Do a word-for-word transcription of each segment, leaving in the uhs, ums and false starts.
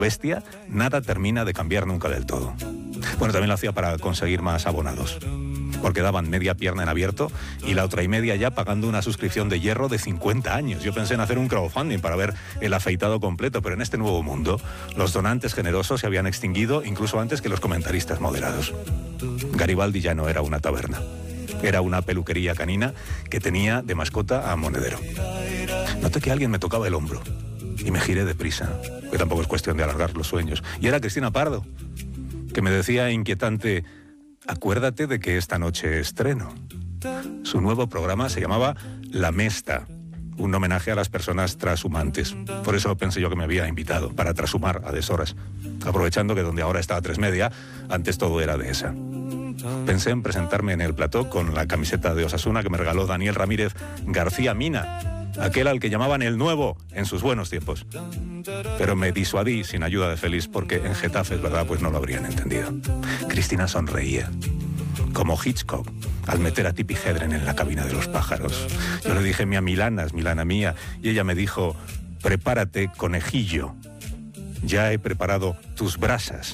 bestia, nada termina de cambiar nunca del todo. Bueno, también lo hacía para conseguir más abonados, porque daban media pierna en abierto y la otra y media ya pagando una suscripción de hierro de cincuenta años. Yo pensé en hacer un crowdfunding para ver el afeitado completo, pero en este nuevo mundo los donantes generosos se habían extinguido incluso antes que los comentaristas moderados. Garibaldi ya no era una taberna, era una peluquería canina que tenía de mascota a Monedero. Noté que alguien me tocaba el hombro y me giré deprisa, que tampoco es cuestión de alargar los sueños. Y era Cristina Pardo, que me decía inquietante: acuérdate de que esta noche estreno. Su nuevo programa se llamaba La Mesta, un homenaje a las personas transhumantes. Por eso pensé yo que me había invitado, para trashumar a deshoras, aprovechando que donde ahora está a tres media, antes todo era de esa. Pensé en presentarme en el plató con la camiseta de Osasuna que me regaló Daniel Ramírez García Mina, aquel al que llamaban el Nuevo en sus buenos tiempos. Pero me disuadí sin ayuda de Félix, porque en Getafe, es verdad, pues no lo habrían entendido. Cristina sonreía, como Hitchcock, al meter a Tippi Hedren en la cabina de los pájaros. Yo le dije: mia Milanas, Milana mía, y ella me dijo: prepárate, conejillo, ya he preparado tus brasas.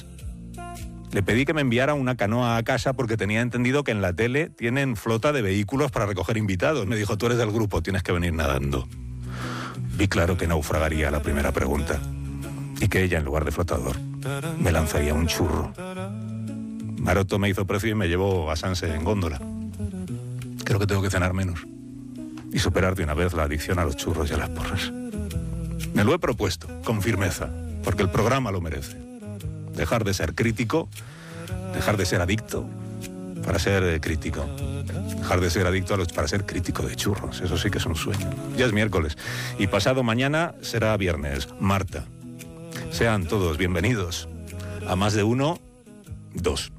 Le pedí que me enviara una canoa a casa porque tenía entendido que en la tele tienen flota de vehículos para recoger invitados. Me dijo: tú eres del grupo, tienes que venir nadando. Vi claro que naufragaría a la primera pregunta y que ella, en lugar de flotador, me lanzaría un churro. Maroto me hizo precio y me llevó a Sanse en góndola. Creo que tengo que cenar menos y superar de una vez la adicción a los churros y a las porras. Me lo he propuesto, con firmeza, porque el programa lo merece. Dejar de ser crítico, dejar de ser adicto para ser eh, crítico. Dejar de ser adicto a los, para ser crítico de churros. Eso sí que es un sueño. Ya es miércoles y pasado mañana será viernes. Marta. Sean todos bienvenidos a Más de Uno, Dos.